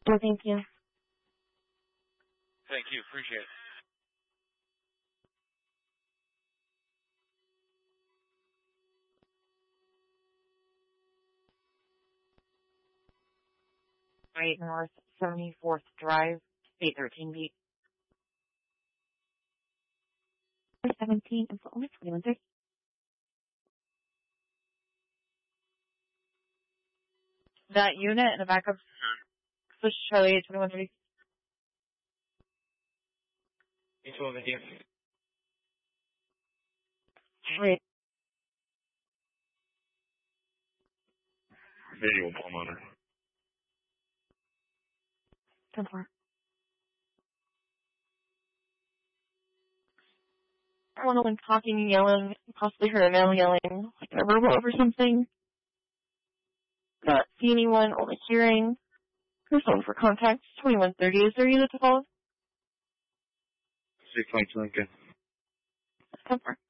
Well, thank you. Thank you. Appreciate it. Right North 74th Drive, 813 beat. 17 and only 2130. That unit and a backup push Charlie 2130. Each one with you. Right. Visual pulmotor. 10-4. Everyone was talking and yelling, possibly heard a male yelling, like a verbal over something. Not see anyone, only hearing. Her phone for contact, 2130. Is there either to follow? 6 Lincoln. 10-4.